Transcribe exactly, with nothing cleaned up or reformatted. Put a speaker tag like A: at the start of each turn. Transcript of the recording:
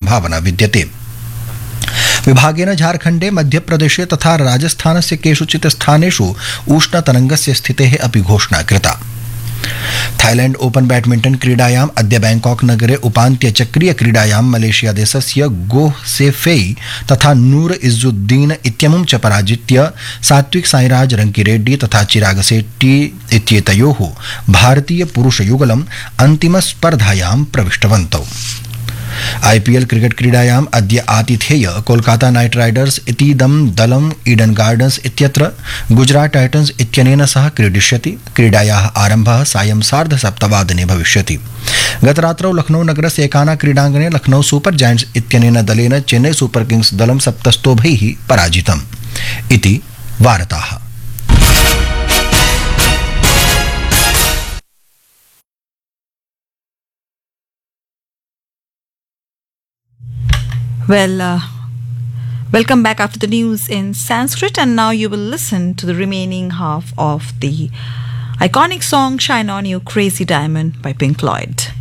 A: संभावना विद्यते। विभागेन झारखण्डे, मध्यप्रदेशे तथा राजस्थानस्य केषुचित् स्थानेषु उष्णतरङ्गस्य स्थितेः अपि घोषणा कृता। थाईलैंड ओपन बैडमिंटन क्रीडायाम् अद्य बैंकॉक नगरे उपान्त्यचक्रीय क्रीडायां मलेशिया देशस्य गोह सेफेई तथा नूर इज्जुद्दीन इत्यमुं च पराजित्य सात्विक साईराज रंकीरेड्डी तथा चिराग शेट्टी इत्येतयोः भारतीय पुरुषयुगलम् अन्तिमस्पर्धायां प्रविष्टवन्तौ। आईपीएल क्रिकेट क्रीडायाम् अद्य आतिथेय कोलकाता नाइट राइडर्स इतीदं दलम् ईडन गार्डन्स इत्यत्र गुजरात टाइटन्स इत्यनेन सह क्रीडिष्यति। क्रीडायाः आरम्भः सायं सार्धसप्तवादने भविष्यति। गतरात्रौ लखनऊ नगरस्य एकाना क्रीडाङ्गणे लखनऊ सुपर जायंट्स इत्यनेन दलेन चेन्नई सुपर किंग्स दलं सप्तस्तोभैः पराजितम् इति वार्ताः।
B: Well, uh, welcome back after the news in Sanskrit, and now you will listen to the remaining half of the iconic song Shine On You Crazy Diamond by Pink Floyd.